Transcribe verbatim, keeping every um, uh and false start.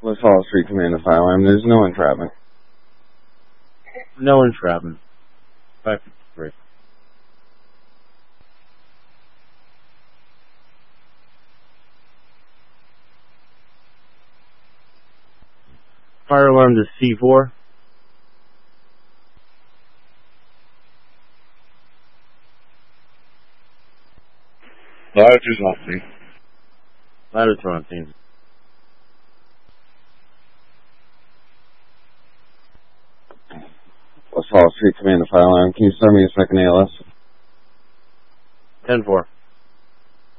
LaSalle Street Command to Fire Alarm. There's no entrapment. No entrapment. five fifty-three. Fire alarm to C four. Latitude's on scene. Latitude's on scene. LaSalle Street Command to Fire Alarm. Can you send me a second A L S? ten four.